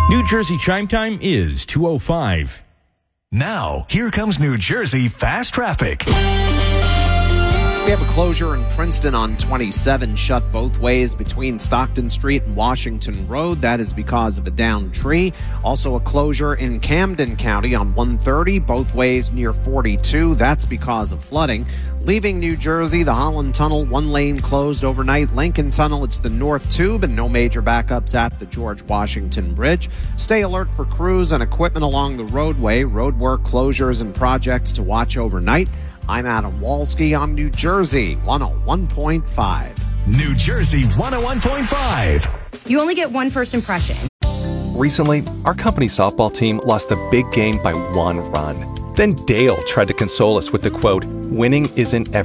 New Jersey chime time is 2:05. Now, here comes New Jersey Fast Traffic. We have a closure in Princeton on 27, shut both ways between Stockton Street and Washington Road. That is because of a downed tree. Also a closure in Camden County on 130, both ways near 42. That's because of flooding. Leaving New Jersey, the Holland Tunnel, one lane closed overnight. Lincoln Tunnel, it's the North Tube, and no major backups at the George Washington Bridge. Stay alert for crews and equipment along the roadway. Roadwork closures and projects to watch overnight. I'm Adam Walski on New Jersey 101.5. New Jersey 101.5. You only get one first impression. Recently, our company softball team lost a big game by 1 run. Then Dale tried to console us with the quote, "Winning isn't everything."